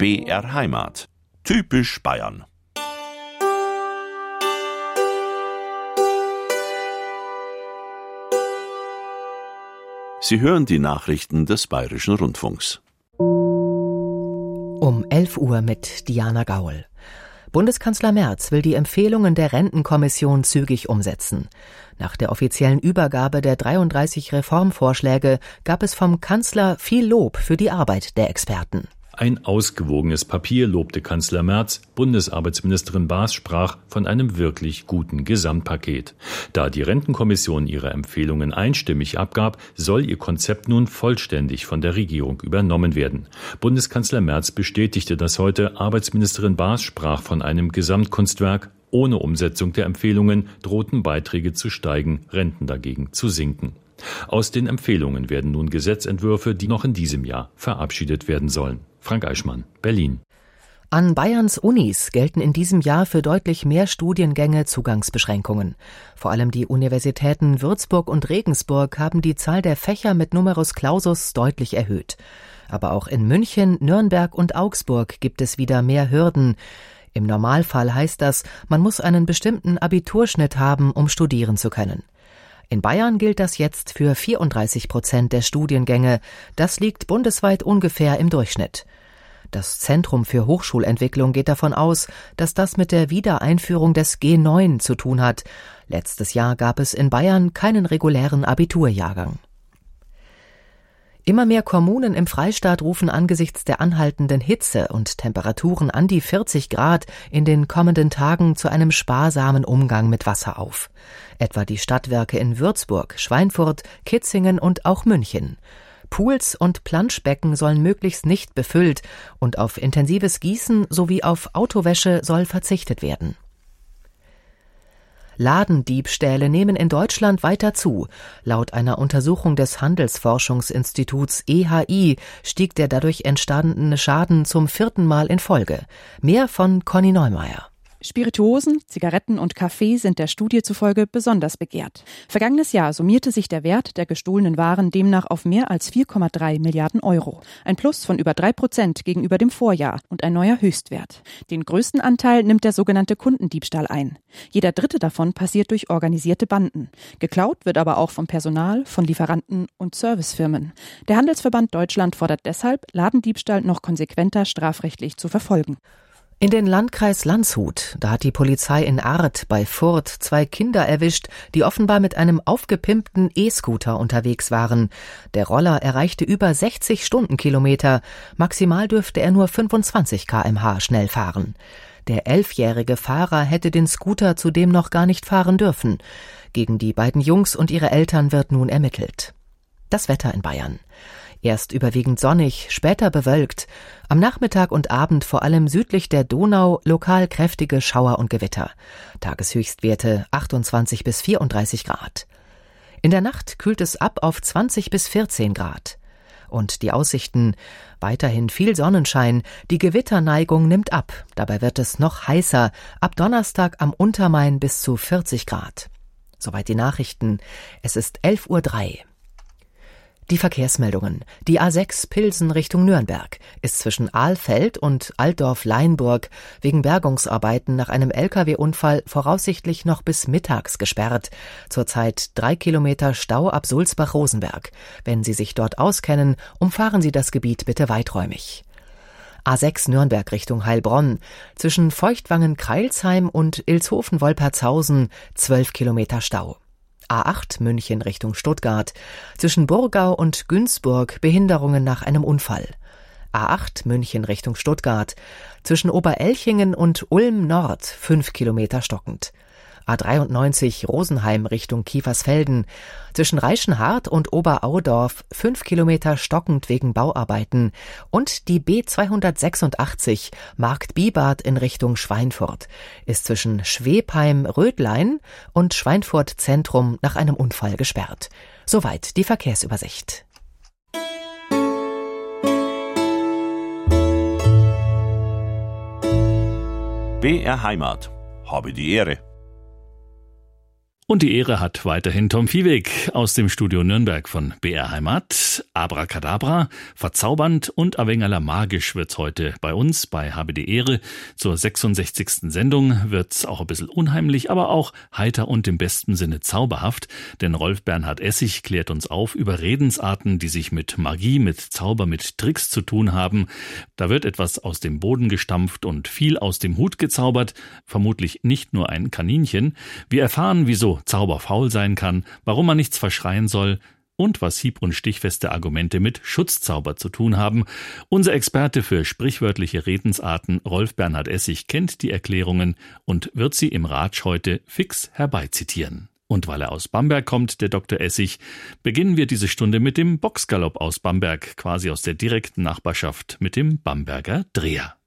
BR Heimat. Typisch Bayern. Sie hören die Nachrichten des Bayerischen Rundfunks. Um 11 Uhr mit Diana Gaul. Bundeskanzler Merz will die Empfehlungen der Rentenkommission zügig umsetzen. Nach der offiziellen Übergabe der 33 Reformvorschläge gab es vom Kanzler viel Lob für die Arbeit der Experten. Ein ausgewogenes Papier, lobte Kanzler Merz. Bundesarbeitsministerin Baas sprach von einem wirklich guten Gesamtpaket. Da die Rentenkommission ihre Empfehlungen einstimmig abgab, soll ihr Konzept nun vollständig von der Regierung übernommen werden. Bundeskanzler Merz bestätigte das heute. Arbeitsministerin Baas sprach von einem Gesamtkunstwerk. Ohne Umsetzung der Empfehlungen drohten Beiträge zu steigen, Renten dagegen zu sinken. Aus den Empfehlungen werden nun Gesetzentwürfe, die noch in diesem Jahr verabschiedet werden sollen. Frank Eichmann, Berlin. An Bayerns Unis gelten in diesem Jahr für deutlich mehr Studiengänge Zugangsbeschränkungen. Vor allem die Universitäten Würzburg und Regensburg haben die Zahl der Fächer mit Numerus Clausus deutlich erhöht. Aber auch in München, Nürnberg und Augsburg gibt es wieder mehr Hürden. Im Normalfall heißt das, man muss einen bestimmten Abiturschnitt haben, um studieren zu können. In Bayern gilt das jetzt für 34% der Studiengänge. Das liegt bundesweit ungefähr im Durchschnitt. Das Zentrum für Hochschulentwicklung geht davon aus, dass das mit der Wiedereinführung des G9 zu tun hat. Letztes Jahr gab es in Bayern keinen regulären Abiturjahrgang. Immer mehr Kommunen im Freistaat rufen angesichts der anhaltenden Hitze und Temperaturen an die 40 Grad in den kommenden Tagen zu einem sparsamen Umgang mit Wasser auf. Etwa die Stadtwerke in Würzburg, Schweinfurt, Kitzingen und auch München. Pools und Planschbecken sollen möglichst nicht befüllt und auf intensives Gießen sowie auf Autowäsche soll verzichtet werden. Ladendiebstähle nehmen in Deutschland weiter zu. Laut einer Untersuchung des Handelsforschungsinstituts EHI stieg der dadurch entstandene Schaden zum 4. Mal in Folge. Mehr von Conny Neumeier. Spirituosen, Zigaretten und Kaffee sind der Studie zufolge besonders begehrt. Vergangenes Jahr summierte sich der Wert der gestohlenen Waren demnach auf mehr als 4,3 Milliarden Euro. Ein Plus von über 3% gegenüber dem Vorjahr und ein neuer Höchstwert. Den größten Anteil nimmt der sogenannte Kundendiebstahl ein. Jeder dritte davon passiert durch organisierte Banden. Geklaut wird aber auch vom Personal, von Lieferanten und Servicefirmen. Der Handelsverband Deutschland fordert deshalb, Ladendiebstahl noch konsequenter strafrechtlich zu verfolgen. In den Landkreis Landshut, da hat die Polizei in Arth bei Furth 2 Kinder erwischt, die offenbar mit einem aufgepimpten E-Scooter unterwegs waren. Der Roller erreichte über 60 Stundenkilometer, maximal dürfte er nur 25 km/h schnell fahren. Der 11-jährige Fahrer hätte den Scooter zudem noch gar nicht fahren dürfen. Gegen die beiden Jungs und ihre Eltern wird nun ermittelt. Das Wetter in Bayern. Erst überwiegend sonnig, später bewölkt. Am Nachmittag und Abend vor allem südlich der Donau lokal kräftige Schauer und Gewitter. Tageshöchstwerte 28 bis 34 Grad. In der Nacht kühlt es ab auf 20 bis 14 Grad. Und die Aussichten: weiterhin viel Sonnenschein, die Gewitterneigung nimmt ab. Dabei wird es noch heißer, ab Donnerstag am Untermain bis zu 40 Grad. Soweit die Nachrichten. Es ist 11:03 Uhr. Die Verkehrsmeldungen. Die A6 Pilsen Richtung Nürnberg ist zwischen Ahlfeld und Altdorf-Leinburg wegen Bergungsarbeiten nach einem Lkw-Unfall voraussichtlich noch bis mittags gesperrt. Zurzeit 3 Kilometer Stau ab Sulzbach-Rosenberg. Wenn Sie sich dort auskennen, umfahren Sie das Gebiet bitte weiträumig. A6 Nürnberg Richtung Heilbronn. Zwischen Feuchtwangen-Kreilsheim und Ilshofen-Wolpertshausen 12 Kilometer Stau. A8 München Richtung Stuttgart. Zwischen Burgau und Günzburg Behinderungen nach einem Unfall. A8 München Richtung Stuttgart. Zwischen Oberelchingen und Ulm Nord 5 Kilometer stockend. A93 Rosenheim Richtung Kiefersfelden. Zwischen Reichenhart und Oberaudorf 5 Kilometer stockend wegen Bauarbeiten. Und die B286 Markt-Bibart in Richtung Schweinfurt ist zwischen Schwebheim-Rödlein und Schweinfurt Zentrum nach einem Unfall gesperrt. Soweit die Verkehrsübersicht. BR Heimat. Habe die Ehre. Und die Ehre hat weiterhin Tom Viehweg aus dem Studio Nürnberg von BR Heimat. Abracadabra, verzaubernd und ein wenig magisch wird's heute bei uns bei Habe die Ehre. Zur 66. Sendung wird's auch ein bisschen unheimlich, aber auch heiter und im besten Sinne zauberhaft. Denn Rolf Bernhard Essig klärt uns auf über Redensarten, die sich mit Magie, mit Zauber, mit Tricks zu tun haben. Da wird etwas aus dem Boden gestampft und viel aus dem Hut gezaubert. Vermutlich nicht nur ein Kaninchen. Wir erfahren, wieso Zauber faul sein kann, warum man nichts verschreien soll und was hieb- und stichfeste Argumente mit Schutzzauber zu tun haben. Unser Experte für sprichwörtliche Redensarten, Rolf Bernhard Essig, kennt die Erklärungen und wird sie im Ratsch heute fix herbeizitieren. Und weil er aus Bamberg kommt, der Dr. Essig, beginnen wir diese Stunde mit dem Boxgalopp aus Bamberg, quasi aus der direkten Nachbarschaft mit dem Bamberger Dreher.